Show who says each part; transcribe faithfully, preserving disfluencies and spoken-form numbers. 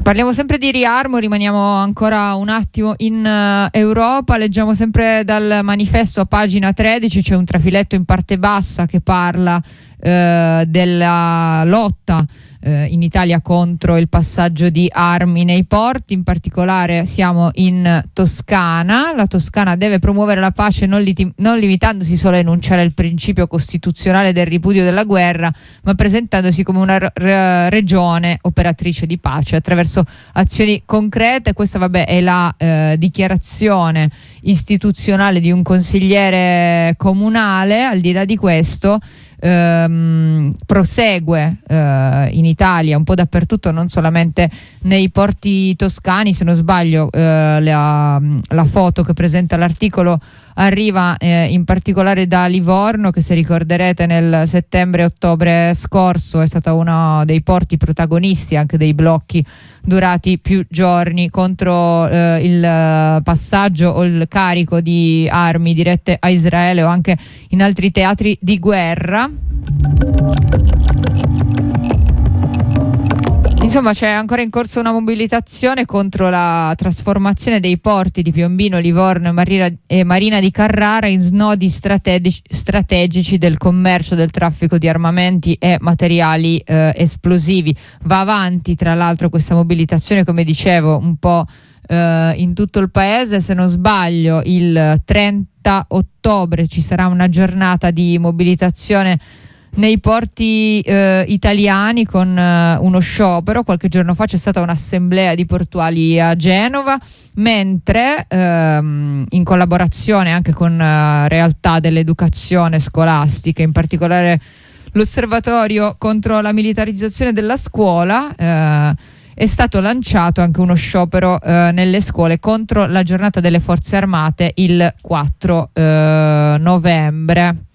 Speaker 1: Parliamo sempre di riarmo, rimaniamo ancora un attimo in uh, Europa, leggiamo sempre dal manifesto a pagina tredici, c'è un trafiletto in parte bassa che parla uh, della lotta in Italia contro il passaggio di armi nei porti. In particolare siamo in Toscana. La Toscana deve promuovere la pace non, liti- non limitandosi solo a enunciare il principio costituzionale del ripudio della guerra, ma presentandosi come una r- regione operatrice di pace attraverso azioni concrete. Questa vabbè è la eh, dichiarazione istituzionale di un consigliere comunale. Al di là di questo Ehm, prosegue eh, in Italia, un po' dappertutto, non solamente nei porti toscani. Se non sbaglio eh, la, la foto che presenta l'articolo arriva eh, in particolare da Livorno, che se ricorderete nel settembre-ottobre scorso è stata uno dei porti protagonisti anche dei blocchi durati più giorni contro eh, il passaggio o il carico di armi dirette a Israele o anche in altri teatri di guerra. Insomma, c'è ancora in corso una mobilitazione contro la trasformazione dei porti di Piombino, Livorno e Marina, e Marina di Carrara in snodi strategici, strategici del commercio, del traffico di armamenti e materiali eh, esplosivi. Va avanti, tra l'altro, questa mobilitazione, come dicevo, un po' eh, in tutto il paese. Se non sbaglio, il trenta ottobre ci sarà una giornata di mobilitazione nei porti eh, italiani con eh, uno sciopero. Qualche giorno fa c'è stata un'assemblea di portuali a Genova, mentre ehm, in collaborazione anche con eh, realtà dell'educazione scolastica, in particolare l'Osservatorio contro la militarizzazione della scuola, eh, è stato lanciato anche uno sciopero eh, nelle scuole contro la giornata delle forze armate il quattro eh, novembre.